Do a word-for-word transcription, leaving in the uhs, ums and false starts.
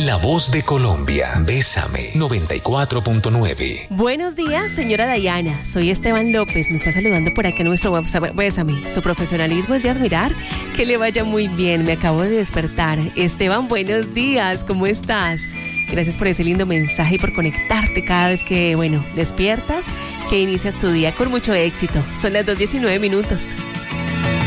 La voz de Colombia. Bésame. noventa y cuatro punto nueve. Buenos días, señora Dayana. Soy Esteban López. Me está saludando por acá en nuestro WhatsApp. Bésame. Su profesionalismo es de admirar. Que le vaya muy bien. Me acabo de despertar. Esteban, buenos días. ¿Cómo estás? Gracias por ese lindo mensaje y por conectarte cada vez que, bueno, despiertas, que inicias tu día con mucho éxito. Son las dos diecinueve minutos.